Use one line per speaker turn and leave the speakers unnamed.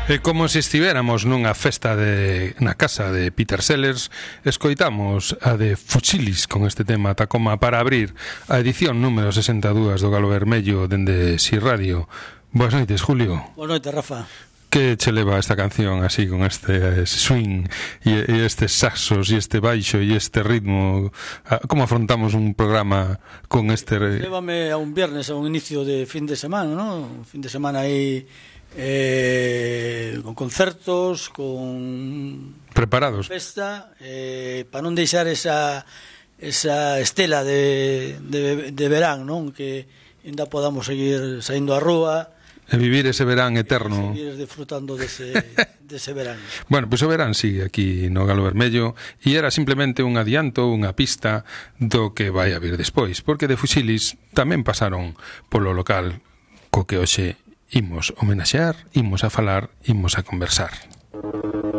E como se estivéramos nunha festa na casa de Peter Sellers, escoitamos a de Fusilis con este tema Tacoma para abrir a edición número 62 do Galo Vermello dende Si Radio. Boas noites, Julio.
Boas noites, Rafa.
Que che leva esta canción así con este swing e estes saxos e este baixo e este ritmo? Como afrontamos un programa con este...
Lévame a un viernes, a un inicio de fin de semana, ¿no? Un fin de semana aí con concertos, con
preparados,
festa, para non deixar esa estela de verán, non? Que ainda podamos seguir saindo á rúa
e vivir ese verán eterno,
seguir disfrutando dese verán.
Bueno, pois o verán sigue aquí no Galo Vermello e era simplemente un adianto, unha pista do que vai a vir despois, porque de Fusilis tamén pasaron polo local co que hoxe imos homenaxear, imos a falar, imos a conversar.